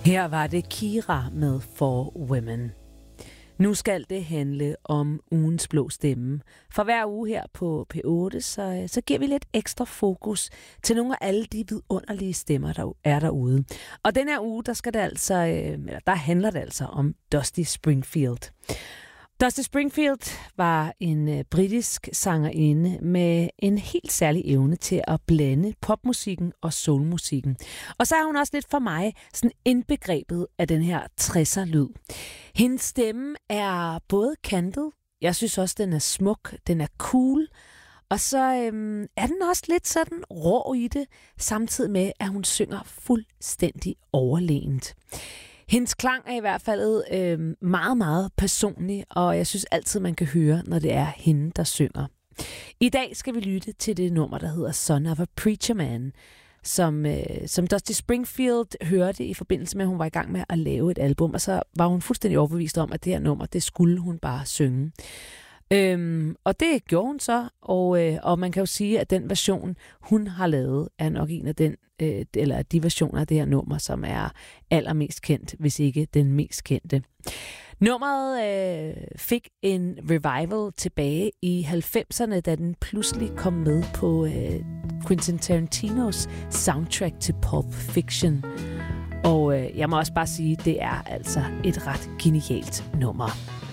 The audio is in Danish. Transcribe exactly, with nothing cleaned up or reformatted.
Her var det Kira med For Women. Nu skal det handle om ugens blå stemme. For hver uge her på P otte, så, så giver vi lidt ekstra fokus til nogle af alle de vidunderlige stemmer, der er derude. Og den her uge, der, skal det altså, eller der handler det altså om Dusty Springfield. Dusty Springfield var en øh, britisk sangerinde med en helt særlig evne til at blande popmusikken og soulmusikken. Og så er hun også lidt for mig sådan indbegrebet af den her tresser-lyd. Hendes stemme er både kantet, jeg synes også, den er smuk, den er cool, og så øhm, er den også lidt sådan rå i det, samtidig med, at hun synger fuldstændig overlegent. Hendes klang er i hvert fald øh, meget, meget personlig, og jeg synes altid, man kan høre, når det er hende, der synger. I dag skal vi lytte til det nummer, der hedder Son of a Preacher Man, som, øh, som Dusty Springfield hørte i forbindelse med, at hun var i gang med at lave et album, og så var hun fuldstændig overbevist om, at det her nummer, det skulle hun bare synge. Øhm, og det gjorde hun så, og, øh, og man kan jo sige, at den version, hun har lavet, er nok en af den, øh, eller de versioner af det her nummer, som er allermest kendt, hvis ikke den mest kendte. Nummeret øh, fik en revival tilbage i halvfemserne, da den pludselig kom med på øh, Quentin Tarantinos soundtrack til Pulp Fiction. Og øh, jeg må også bare sige, det er altså et ret genialt nummer.